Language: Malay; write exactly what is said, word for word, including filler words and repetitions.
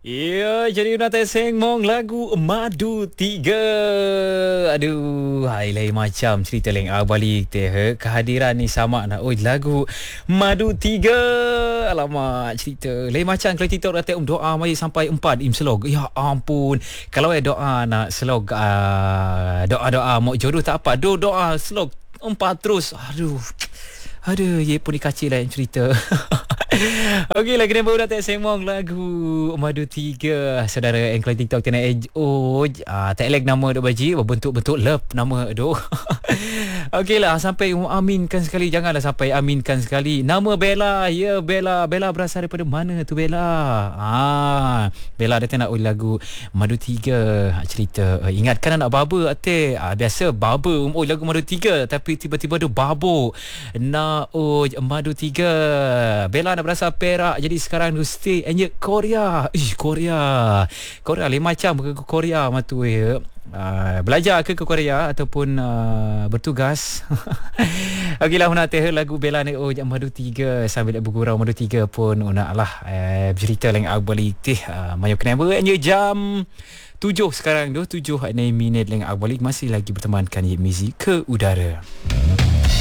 Ya, jadi nak seng mong lagu Madu Tiga. Aduh, hai lain macam cerita lain ah, balik teh kehadiran ni sama nak oi lagu Madu Tiga. Alamak, cerita lain macam kalau kita orang tengok doa mari sampai empat im selog. Ya ampun. Kalau ada doa nak selog uh, doa-doa mau jodoh tak apa. Do doa selog empat terus. Aduh. Aduh, ye pun dikacil lah yang cerita. Okey, lagi ni baru datang semong lagu Madu Tiga. Saudara Engkau TikTok tena oh, ah, tak elok nama dok baji, berbentuk-bentuk love nama dok. Okey lah, sampai aminkan sekali, janganlah sampai aminkan sekali. Nama Bella, ya Bella, Bella berasal daripada mana tu Bella? Ah, Bella datang nak lagu Madu Tiga. Cerita uh, ingatkan anak baba ate. Ah, biasa baba um, oh lagu Madu Tiga tapi tiba-tiba ada babuk. Nak oh Madu Tiga. Bella nak berasal Perak, jadi sekarang tu stay and Korea. Ish, Korea. Korea lain macam ke Korea matu ya. Uh, belajar ke ke Korea ataupun uh, bertugas. Okeylah nak teh lagu Bella ni oh Madu Tiga sambil bergurau Madu Tiga pun nak lah uh, bercerita lain agbali teh uh, mayu kenapa nya jam tujuh sekarang tu tujuh enam minit lain agbali masih lagi bertemankan Muzik ke Udara.